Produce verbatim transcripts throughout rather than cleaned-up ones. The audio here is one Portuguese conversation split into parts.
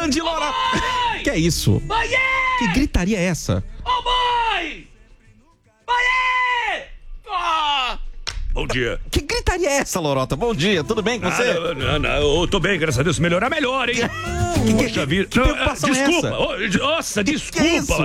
Band, Lorota. Que é isso? Mãe! Que gritaria é essa? Ô, oh, mãe! Mãe! Ah! Bom dia. Que gritaria é essa, Lorota? Bom dia, tudo bem com você? Ah, não, não, eu tô bem, graças a Deus. Se melhorar, melhor, hein? Que, que, Poxa vida. que preocupação não, desculpa. é essa? Oh, nossa, que, desculpa. Que é isso?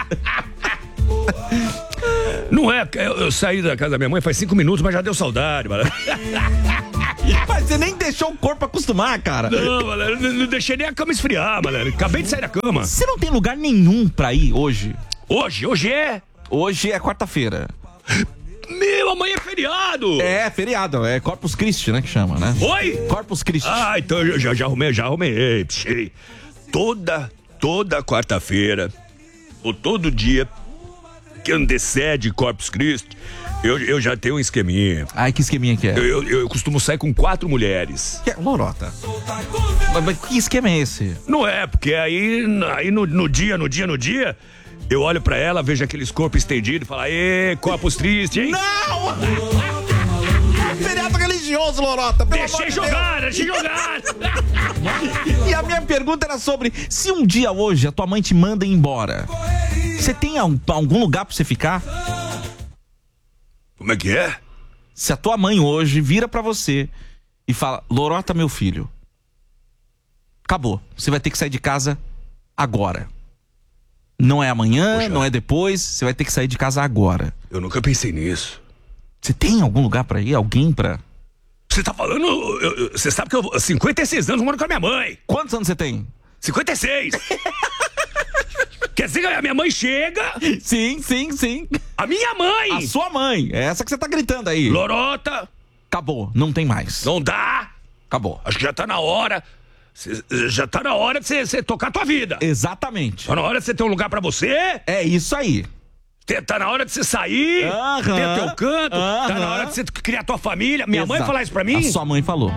Não é, eu, eu saí da casa da minha mãe faz cinco minutos, mas já deu saudade, mano. Mas você nem deixou o corpo acostumar, cara. Não, mano, não, não deixei nem a cama esfriar, mano. Acabei de sair da cama. Você não tem lugar nenhum pra ir hoje? Hoje? Hoje é? Hoje é quarta-feira. Meu, amanhã é feriado. É, feriado, é Corpus Christi, né, que chama, né? Oi? Corpus Christi. Ah, então eu já, já arrumei, já arrumei. Pshei. Toda, toda quarta-feira, ou todo dia que antecede Corpus Christi, eu, eu já tenho um esqueminha. Ai, que esqueminha que é? Eu, eu, eu costumo sair com quatro mulheres. Que é? Lorota. Mas, mas que esquema é esse? Não é, porque aí, aí no, no dia, no dia, no dia, eu olho pra ela, vejo aqueles corpos estendidos e falo, ê, Corpus Christi, hein? Não! Feriado religioso, Lorota. Pelo Deixei amor de jogar, Deus. deixei jogar. E a minha pergunta era sobre, se um dia hoje a tua mãe te manda ir embora, você tem algum, algum lugar pra você ficar? Como é que é? Se a tua mãe hoje vira pra você e fala, Lorota, meu filho, acabou, você vai ter que sair de casa agora. Não é amanhã, Poxa. não é depois, você vai ter que sair de casa agora. Eu nunca pensei nisso. Você tem algum lugar pra ir? Alguém pra... Você tá falando... eu- eu- Você sabe que eu... cinquenta e seis anos moro com a minha mãe. Quantos anos você tem? cinquenta e seis. Quer dizer que a minha mãe chega... Sim, sim, sim. A minha mãe... A sua mãe, é essa que você tá gritando aí. Lorota, Acabou, não tem mais. não dá. Acabou. Acho que já tá na hora... Cê- Já tá na hora de você- você tocar a tua vida. Exatamente. Tá na hora de você ter um lugar pra você. É isso aí. Te- Tá na hora de você sair. Aham. Ter teu canto. Tá Aham. na hora de você criar tua família. Minha mãe Exato. falar isso pra mim. A sua mãe falou.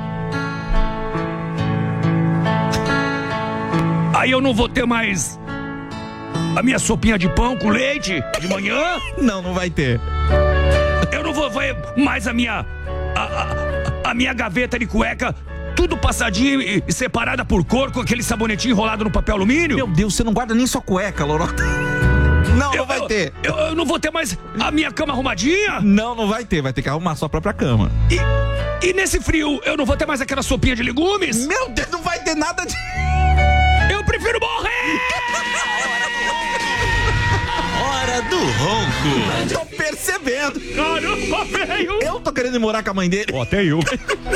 Aí eu não vou ter mais a minha sopinha de pão com leite de manhã. Não, não vai ter. Eu não vou ver mais a minha a, a, a minha gaveta de cueca tudo passadinho e, e separada por cor com aquele sabonetinho enrolado no papel alumínio. Meu Deus, você não guarda nem sua cueca, Lorota. Não, eu, não vai eu, ter. Eu, eu não vou ter mais a minha cama arrumadinha. Não, não vai ter. Vai ter que arrumar sua própria cama. E, e nesse frio eu não vou ter mais aquela sopinha de legumes. Meu Deus, não vai ter nada de... Eu prefiro morrer. Hora do ronco. Tô percebendo. Caramba, velho. Eu tô querendo ir morar com a mãe dele. Ó, até eu.